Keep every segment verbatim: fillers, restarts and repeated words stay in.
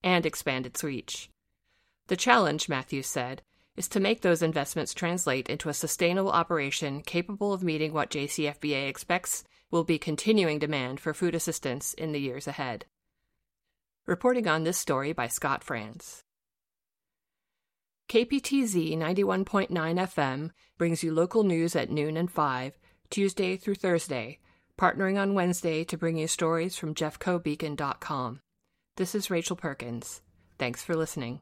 and expand its reach. The challenge, Matthews said, is to make those investments translate into a sustainable operation capable of meeting what J C F B A expects will be continuing demand for food assistance in the years ahead. Reporting on this story by Scott Franz. K P T Z ninety-one point nine F M brings you local news at noon and five, Tuesday through Thursday, partnering on Wednesday to bring you stories from jeffco beacon dot com. This is Rachel Perkins. Thanks for listening.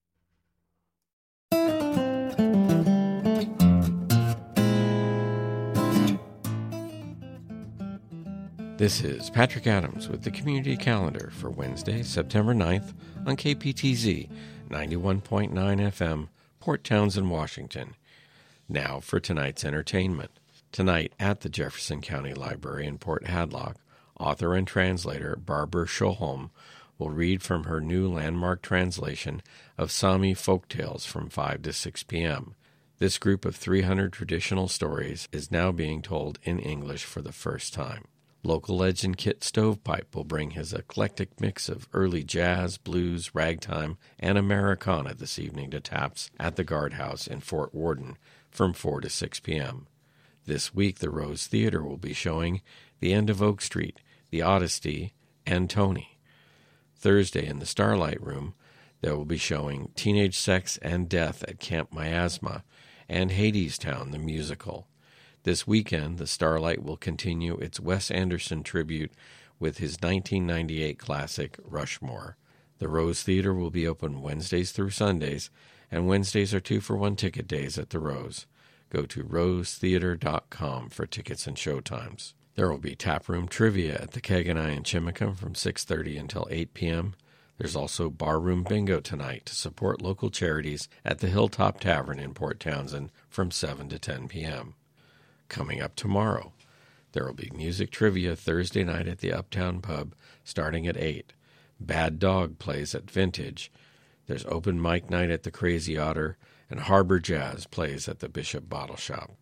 This is Patrick Adams with the Community Calendar for Wednesday, September ninth on K P T Z ninety-one point nine F M, Port Townsend, Washington. Now for tonight's entertainment. Tonight at the Jefferson County Library in Port Hadlock, author and translator Barbara Sjöholm will read from her new landmark translation of Sami folktales from five to six p.m. This group of three hundred traditional stories is now being told in English for the first time. Local legend Kit Stovepipe will bring his eclectic mix of early jazz, blues, ragtime, and Americana this evening to Taps at the Guardhouse in Fort Worden from four to six p.m. This week, the Rose Theater will be showing The End of Oak Street, The Odyssey, and Tony. Thursday, in the Starlight Room, they will be showing Teenage Sex and Death at Camp Miasma and Hadestown, the musical. This weekend, the Starlight will continue its Wes Anderson tribute with his nineteen ninety-eight classic, Rushmore. The Rose Theater will be open Wednesdays through Sundays, and Wednesdays are two-for-one ticket days at the Rose. Go to rose theater dot com for tickets and showtimes. There will be taproom trivia at the Keg and I in Chimicum from six thirty until eight p.m. There's also barroom bingo tonight to support local charities at the Hilltop Tavern in Port Townsend from seven to ten p.m. Coming up tomorrow, there will be music trivia Thursday night at the Uptown Pub starting at eight. Bad Dog plays at Vintage. There's open mic night at the Crazy Otter, and Harbor Jazz plays at the Bishop Bottle Shop.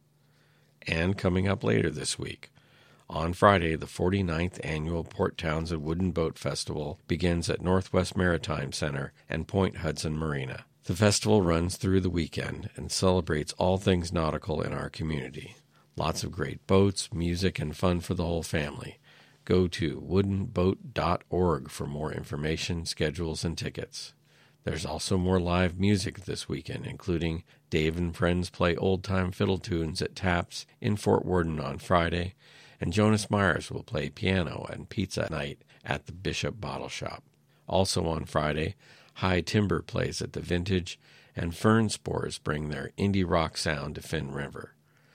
And coming up later this week, on Friday, the forty-ninth Annual Port Townsend Wooden Boat Festival begins at Northwest Maritime Center and Point Hudson Marina. The festival runs through the weekend and celebrates all things nautical in our community. Lots of great boats, music, and fun for the whole family. Go to wooden boat dot org for more information, schedules, and tickets. There's also more live music this weekend, including Dave and Friends play old-time fiddle tunes at Taps in Fort Worden on Friday, and Jonas Myers will play piano and pizza night at the Bishop Bottle Shop. Also on Friday, High Timber plays at the Vintage, and Fern Spores bring their indie rock sound to Finn River.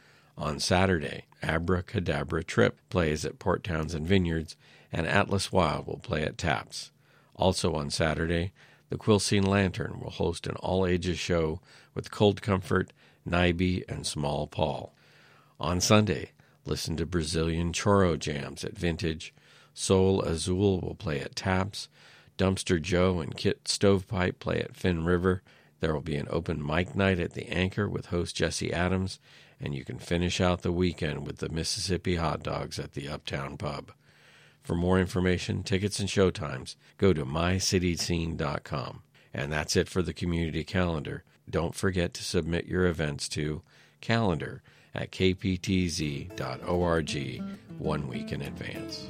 On Saturday, Abracadabra Trip plays at Port Townsend Vineyards, and Atlas Wild will play at Taps. Also on Saturday, the Quilcene Lantern will host an all-ages show with Cold Comfort, Nibie, and Small Paul. On Sunday, listen to Brazilian Choro Jams at Vintage. Soul Azul will play at Taps. Dumpster Joe and Kit Stovepipe play at Finn River. There will be an open mic night at the Anchor with host Jesse Adams, and you can finish out the weekend with the Mississippi Hot Dogs at the Uptown Pub. For more information, tickets, and showtimes, go to my city scene dot com. And that's it for the Community Calendar. Don't forget to submit your events to calendar at k p t z dot org one week in advance.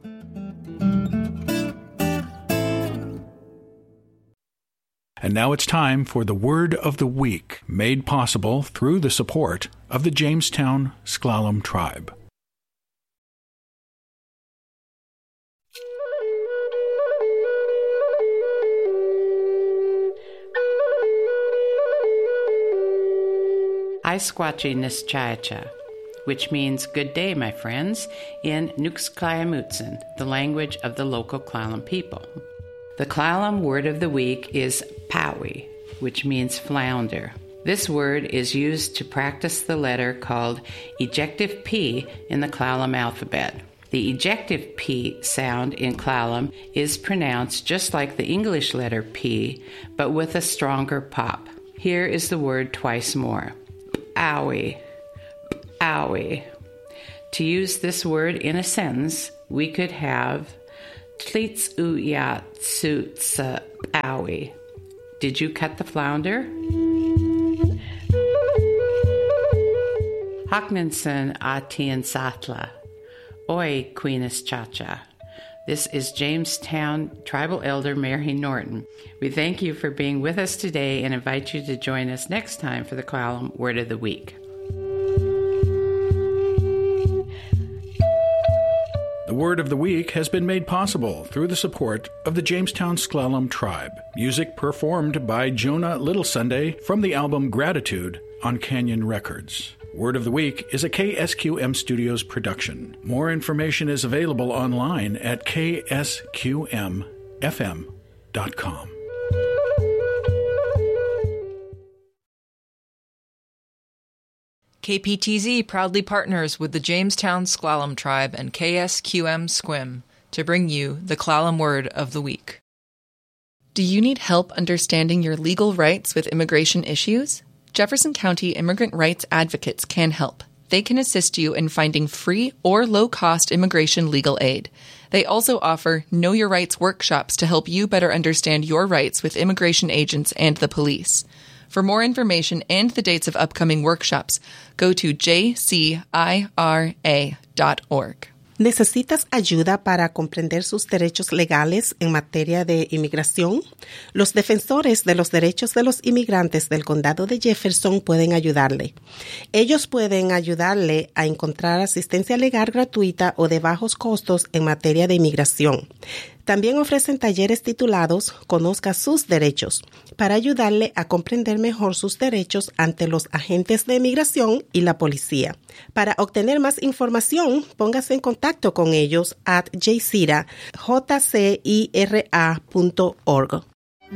And now it's time for the Word of the Week, made possible through the support of the Jamestown S'Klallam Tribe. Aisquatchi Nischayacha, which means good day, my friends, in Nuxclayamutsun, the language of the local Klallam people. The Klallam word of the week is Pawi, which means flounder. This word is used to practice the letter called ejective P in the Klallam alphabet. The ejective P sound in Klallam is pronounced just like the English letter P, but with a stronger pop. Here is the word twice more. Owie, owie. To use this word in a sentence, we could have Tlitz uyat suitsa awi. Did you cut the flounder? Hockninson Atian Satla. Oi, Queeness Chacha. This is Jamestown Tribal Elder Mary Norton. We thank you for being with us today and invite you to join us next time for the Clallam Word of the Week. The Word of the Week has been made possible through the support of the Jamestown Sklallam Tribe. Music performed by Jonah Little Sunday from the album Gratitude on Canyon Records. Word of the Week is a K S Q M Studios production. More information is available online at k s q m f m dot com. K P T Z proudly partners with the Jamestown Sklallam Tribe and K S Q M Squim to bring you the Clallam Word of the Week. Do you need help understanding your legal rights with immigration issues? Jefferson County Immigrant Rights Advocates can help. They can assist you in finding free or low-cost immigration legal aid. They also offer Know Your Rights workshops to help you better understand your rights with immigration agents and the police. For more information and the dates of upcoming workshops, go to j c i r a dot org. ¿Necesitas ayuda para comprender sus derechos legales en materia de inmigración? Los defensores de los derechos de los inmigrantes del condado de Jefferson pueden ayudarle. Ellos pueden ayudarle a encontrar asistencia legal gratuita o de bajos costos en materia de inmigración. También ofrecen talleres titulados Conozca sus derechos, para ayudarle a comprender mejor sus derechos ante los agentes de inmigración y la policía. Para obtener más información, póngase en contacto con ellos at jcira punto org.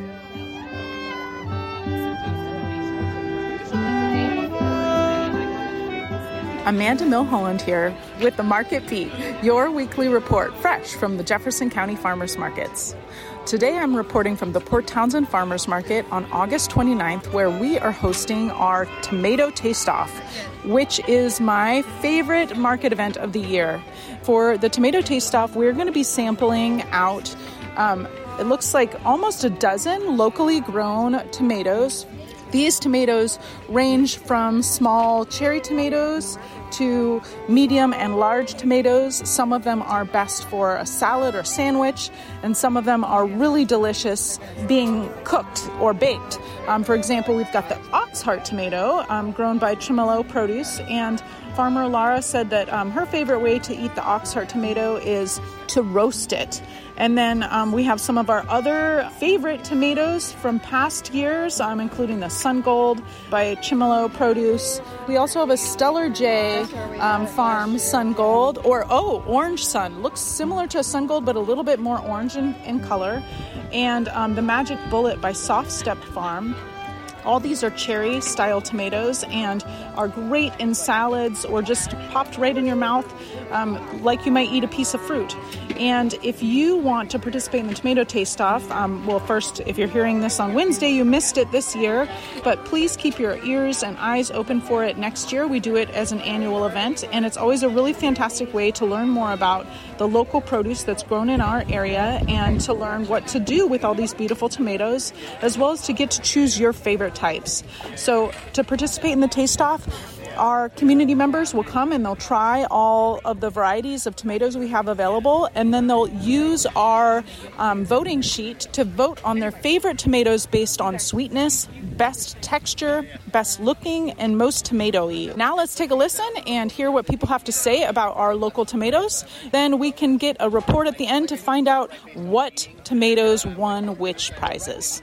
Amanda Milholland here with the Market Beat, your weekly report fresh from the Jefferson County Farmers Markets. Today I'm reporting from the Port Townsend Farmers Market on August twenty-ninth, where we are hosting our Tomato Taste-Off, which is my favorite market event of the year. For the Tomato Taste-Off, we're going to be sampling out, um, it looks like almost a dozen locally grown tomatoes. These tomatoes range from small cherry tomatoes to medium and large tomatoes. Some of them are best for a salad or sandwich, and some of them are really delicious being cooked or baked. Um, for example, we've got the Oxheart tomato um, grown by Chimelo Produce, and farmer Lara said that um, her favorite way to eat the Oxheart tomato is to roast it. And then um, we have some of our other favorite tomatoes from past years, um, including the Sun Gold by Chimelo Produce. We also have a Stellar J um, Farm Sun Gold, or oh, Orange Sun. Looks similar to a Sun Gold, but a little bit more orange in, in color. And um, the Magic Bullet by Soft Step Farm. All these are cherry-style tomatoes and are great in salads or just popped right in your mouth um, like you might eat a piece of fruit. And if you want to participate in the Tomato Taste-Off, um, well, first, if you're hearing this on Wednesday, you missed it this year, but please keep your ears and eyes open for it next year. We do it as an annual event, and it's always a really fantastic way to learn more about the local produce that's grown in our area and to learn what to do with all these beautiful tomatoes, as well as to get to choose your favorite types. So to participate in the Taste-Off, our community members will come and they'll try all of the varieties of tomatoes we have available, and then they'll use our um, voting sheet to vote on their favorite tomatoes based on sweetness, best texture, best looking, and most tomato-y. Now let's take a listen and hear what people have to say about our local tomatoes. Then we can get a report at the end to find out what tomatoes won which prizes.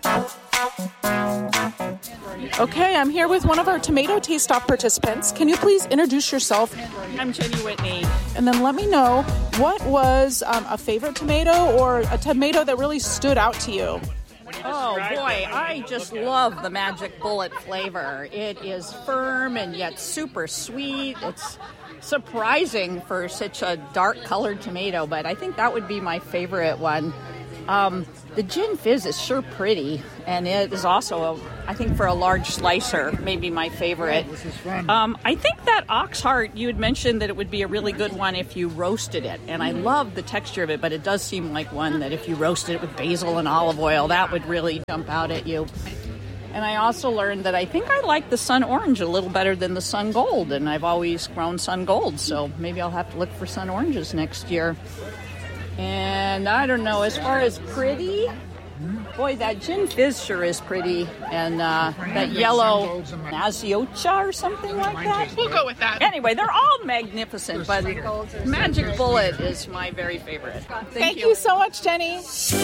Okay, I'm here with one of our Tomato Taste-Off participants. Can you please introduce yourself? I'm Jenny Whitney. And then let me know, what was um, a favorite tomato or a tomato that really stood out to you? Oh boy, I just love the Magic Bullet flavor. It is firm and yet super sweet. It's surprising for such a dark colored tomato, but I think that would be my favorite one. Um, the gin fizz is sure pretty, and it is also, a, I think, for a large slicer, maybe my favorite. This is fun. Um, I think that ox heart, you had mentioned that it would be a really good one if you roasted it, and I love the texture of it, but it does seem like one that if you roasted it with basil and olive oil, that would really jump out at you. And I also learned that I think I like the Sun Orange a little better than the Sun Gold, and I've always grown Sun Gold, so maybe I'll have to look for Sun Oranges next year. And I don't know, as far as pretty, boy, that gin fizz sure is pretty. And uh, that yellow Maziocha or something like that. We'll go with that. Anyway, they're all magnificent, but Magic Bullet is my very favorite. Thank, Thank you. you so much, Jenny.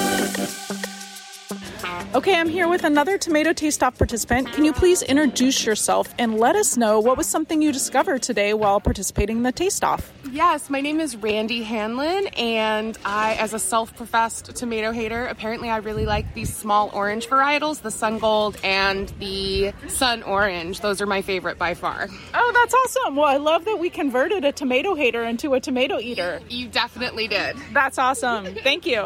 Okay, I'm here with another Tomato Taste Off participant. Can you please introduce yourself and let us know what was something you discovered today while participating in the Taste Off? Yes, my name is Randy Hanlon, and I, as a self-professed tomato hater, apparently I really like these small orange varietals, the Sun Gold and the Sun Orange. Those are my favorite by far. Oh, that's awesome. Well, I love that we converted a tomato hater into a tomato eater. You definitely did. That's awesome. Thank you.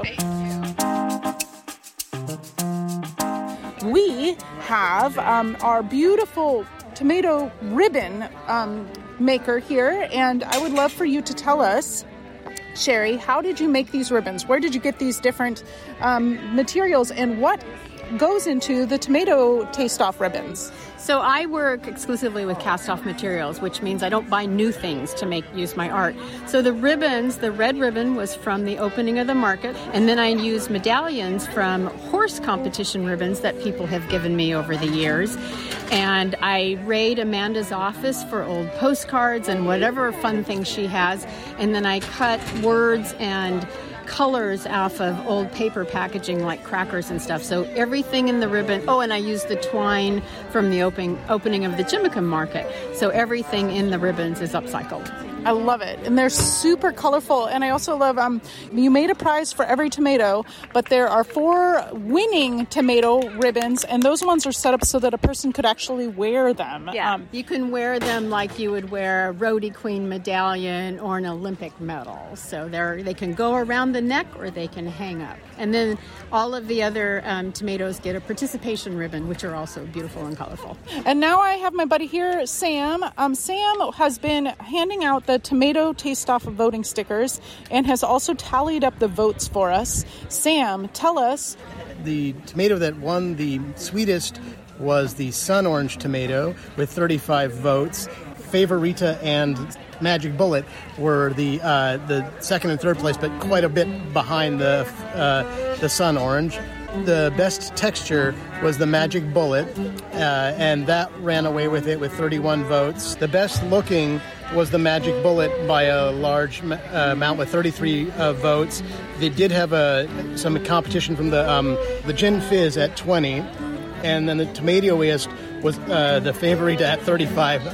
We have um, our beautiful tomato ribbon um, maker here, and I would love for you to tell us, Sherry, how did you make these ribbons? Where did you get these different um, materials, and what goes into the Tomato Taste Off ribbons? So I work exclusively with cast-off materials, which means I don't buy new things to make use my art. So the ribbons, the red ribbon was from the opening of the market, and then I use medallions from horse competition ribbons that people have given me over the years. And I raid Amanda's office for old postcards and whatever fun things she has, and then I cut words and colors off of old paper packaging like crackers and stuff. So everything in the ribbon, oh, and I used the twine from the opening opening of the Jimmican market. So everything in the ribbons is upcycled. I love it. And they're super colorful. And I also love, um, you made a prize for every tomato, but there are four winning tomato ribbons, and those ones are set up so that a person could actually wear them. Yeah, Um, you can wear them like you would wear a Rhodey Queen medallion or an Olympic medal. So they're they can go around the neck or they can hang up. And then all of the other um, tomatoes get a participation ribbon, which are also beautiful and colorful. And now I have my buddy here, Sam. Um, Sam has been handing out the Tomato Taste Off voting stickers and has also tallied up the votes for us. Sam, tell us. The tomato that won the sweetest was the Sun Orange tomato with thirty-five votes. Favorita and Magic Bullet were the uh, the second and third place, but quite a bit behind the uh, the Sun Orange. The best texture was the Magic Bullet, uh, and that ran away with it with thirty-one votes. The best looking was the Magic Bullet by a large uh, amount with thirty-three uh, votes. They did have a some competition from the um, the Gin Fizz at twenty, and then the tomatoist was uh, the Favorita at thirty-five.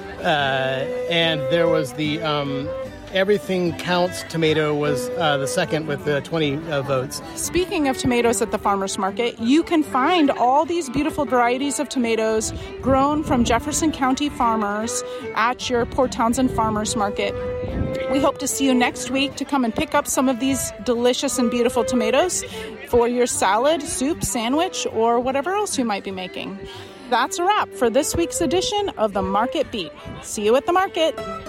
Uh, and there was the um, Everything Counts tomato was uh, the second with uh, twenty uh, votes. Speaking of tomatoes at the farmers market, you can find all these beautiful varieties of tomatoes grown from Jefferson County farmers at your Port Townsend Farmers Market. We hope to see you next week to come and pick up some of these delicious and beautiful tomatoes for your salad, soup, sandwich, or whatever else you might be making. That's a wrap for this week's edition of the Market Beat. See you at the market.